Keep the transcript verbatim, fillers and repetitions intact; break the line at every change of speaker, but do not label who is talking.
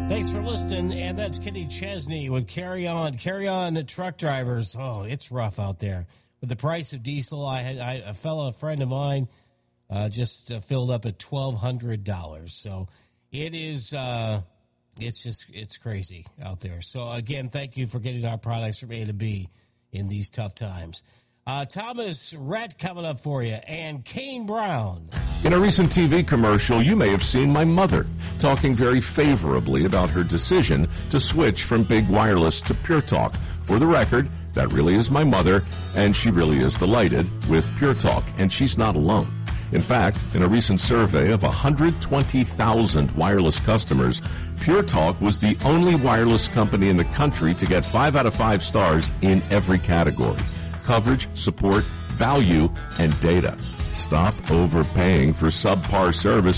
Thanks for listening, and that's Kenny Chesney with Carry On. Carry On, truck drivers. Oh, it's rough out there. With the price of diesel, I had I, a fellow a friend of mine uh, just uh, filled up at twelve hundred dollars. So it is, uh, it's just, it's crazy out there. So, again, thank you for getting our products from A to B in these tough times. Uh, Thomas Rhett coming up for you, and Kane Brown.
In a recent T V commercial, you may have seen my mother talking very favorably about her decision to switch from Big Wireless to Pure Talk. For the record, that really is my mother, and she really is delighted with Pure Talk, and she's not alone. In fact, in a recent survey of one hundred twenty thousand wireless customers, Pure Talk was the only wireless company in the country to get five out of five stars in every category: coverage, support, value, and data. Stop overpaying for subpar service